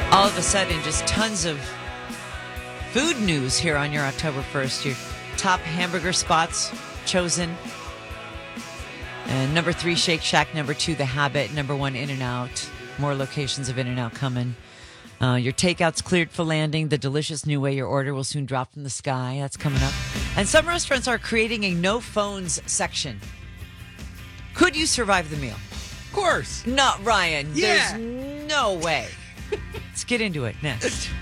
All of a sudden, just tons of food news here on your October 1st. Your top hamburger spots chosen. And number 3, Shake Shack. Number 2, The Habit. Number 1, In-N-Out. More locations of In-N-Out coming. Your takeouts cleared for landing. The delicious new way your order will soon drop from the sky. That's coming up. And some restaurants are creating a no phones section. Could you survive the meal? Of course. Not Ryan. Yeah. There's no way. Let's get into it next.